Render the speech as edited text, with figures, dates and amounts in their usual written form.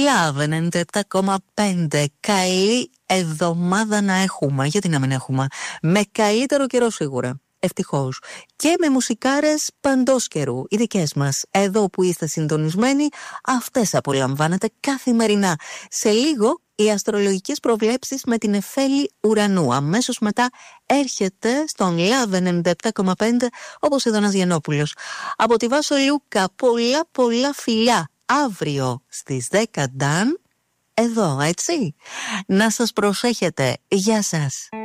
Love 97,5. Καλή εβδομάδα να έχουμε. Γιατί να μην έχουμε? Με καλύτερο καιρό σίγουρα. Ευτυχώς. Και με μουσικάρες παντός καιρού. Οι δικές μας. Εδώ που είστε συντονισμένοι, αυτές απολαμβάνετε καθημερινά. Σε λίγο οι αστρολογικές προβλέψεις με την Εφέλη Ουρανού. Αμέσως μετά έρχεται στον Love 97,5 όπως Ειδώνας Γιαννόπουλος. Από τη Βάσο Λούκα, πολλά φιλιά. Αύριο στις 10 Νταν, εδώ, έτσι. Να σας προσέχετε. Γεια σας.